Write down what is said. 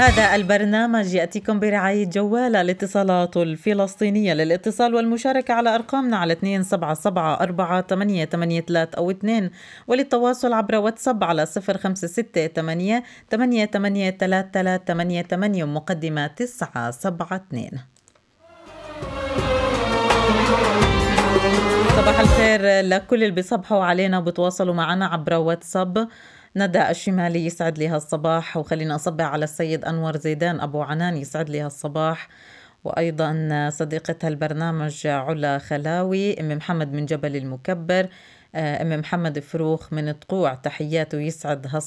هذا البرنامج يأتيكم برعاية جوال الاتصالات الفلسطينية. للاتصال والمشاركة على أرقامنا على 277 4 8 8 3 أو 2، وللتواصل عبر واتساب على 056 8 مقدمة 972. صباح الخير لكل اللي بيصبحوا علينا وبتواصلوا معنا عبر واتساب. ندى الشمالي يسعد لي هالصباح، وخلينا أصبح على السيد أنور زيدان أبو عنان يسعد لي هالصباح، وأيضا صديقة هالبرنامج علا خلاوي، أم محمد من جبل المكبر، أم محمد فروخ من طقوع تحياته يسعد